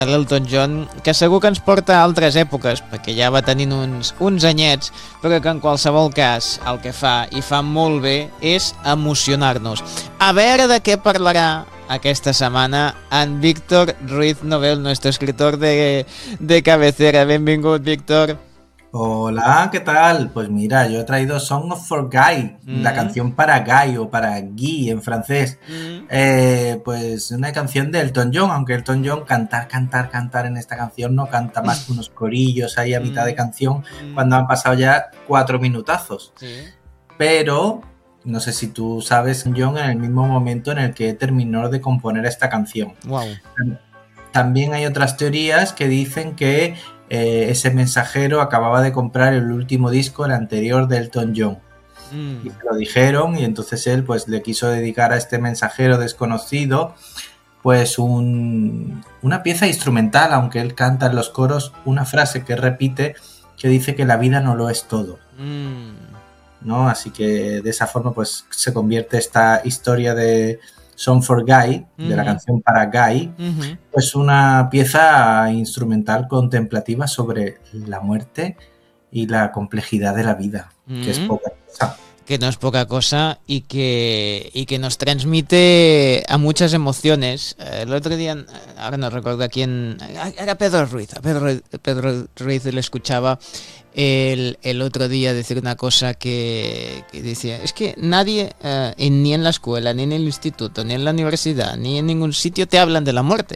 l'Elton John, que segur que ens porta a altres èpoques, perquè ja va tenint uns anyets, però que en qualsevol cas el que fa, i fa molt bé, és emocionar-nos. A veure de què parlarà aquesta setmana en Víctor Ruiz Novel, nuestro escritor de cabecera. Benvingut, Víctor. Hola, ¿qué tal? Pues mira, yo he traído Song for Guy, la canción para Guy o para Guy en francés. Pues una canción de Elton John, aunque Elton John cantar en esta canción no canta más que unos corillos ahí a mitad de canción cuando han pasado ya 4 minutazos. Sí. Pero no sé si tú sabes, John, en el mismo momento en el que terminó de componer esta canción. Wow. También hay otras teorías que dicen que ese mensajero acababa de comprar el último disco, el anterior de Elton John. Y se lo dijeron y entonces él pues le quiso dedicar a este mensajero desconocido pues una pieza instrumental, aunque él canta en los coros una frase que repite que dice que la vida no lo es todo. ¿No? Así que de esa forma pues se convierte esta historia de Song for Guy, de la canción para Guy, pues una pieza instrumental contemplativa sobre la muerte y la complejidad de la vida, que es poca cosa. Que no es poca cosa y que nos transmite a muchas emociones. El otro día, ahora no recuerdo a quién, era Pedro Ruiz. A Pedro Ruiz le escuchaba el otro día decir una cosa que decía, es que nadie, ni en la escuela, ni en el instituto, ni en la universidad, ni en ningún sitio te hablan de la muerte.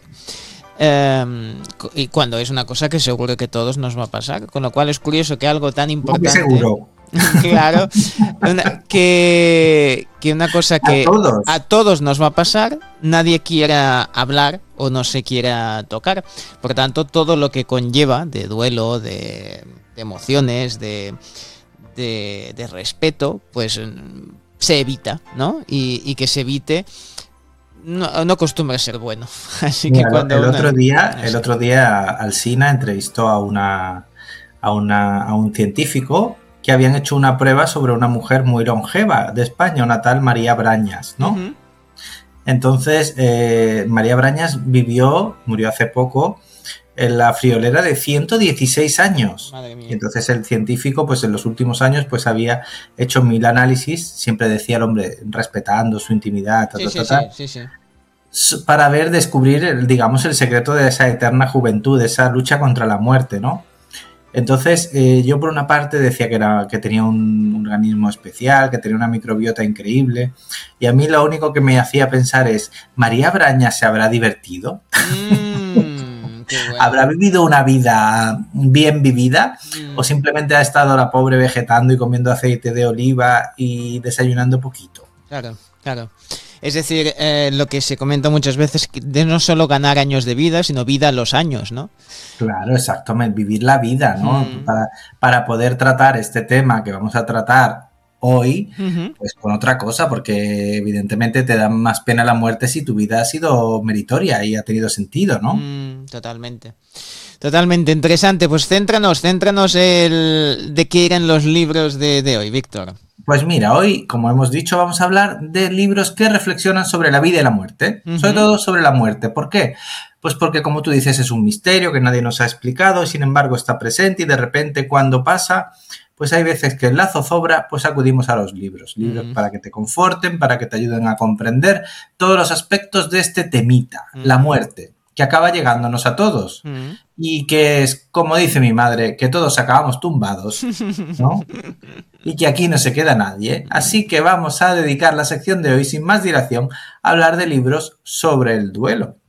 Y cuando es una cosa que seguro que todos nos va a pasar, con lo cual es curioso que algo tan importante... Seguro. Claro, que una cosa que a todos nos va a pasar, nadie quiera hablar o no se quiera tocar. Por tanto, todo lo que conlleva de duelo, de emociones, de respeto, pues se evita, ¿no? Y que se evite no acostumbra a ser bueno. Así que cuando el otro día Alsina entrevistó a un científico que habían hecho una prueba sobre una mujer muy longeva de España, una tal María Brañas, ¿no? Entonces, María Brañas murió hace poco en la friolera de 116 años. Madre mía. Y entonces el científico, pues en los últimos años, pues había hecho 1000 análisis, siempre decía el hombre, respetando su intimidad, para descubrir, digamos, el secreto de esa eterna juventud, de esa lucha contra la muerte, ¿no? Entonces, yo por una parte decía que tenía un organismo especial, que tenía una microbiota increíble, y a mí lo único que me hacía pensar es, ¿María Brañas se habrá divertido? Qué bueno. ¿Habrá vivido una vida bien vivida? ¿O simplemente ha estado la pobre vegetando y comiendo aceite de oliva y desayunando poquito? Claro. Es decir, lo que se comenta muchas veces, de no solo ganar años de vida, sino vida a los años, ¿no? Claro, exactamente, vivir la vida, ¿no? Para poder tratar este tema que vamos a tratar hoy, pues con otra cosa, porque evidentemente te da más pena la muerte si tu vida ha sido meritoria y ha tenido sentido, ¿no? Totalmente interesante. Pues céntranos de qué eran los libros de hoy, Víctor. Pues mira, hoy, como hemos dicho, vamos a hablar de libros que reflexionan sobre la vida y la muerte, sobre todo sobre la muerte. ¿Por qué? Pues porque, como tú dices, es un misterio que nadie nos ha explicado y sin embargo está presente y de repente cuando pasa, pues hay veces que el lazo zozobra, pues acudimos a los libros para que te conforten, para que te ayuden a comprender todos los aspectos de este temita, la muerte, que acaba llegándonos a todos y que es, como dice mi madre, que todos acabamos tumbados, ¿no? Y que aquí no se queda nadie. Así que vamos a dedicar la sección de hoy, sin más dilación, a hablar de libros sobre el duelo.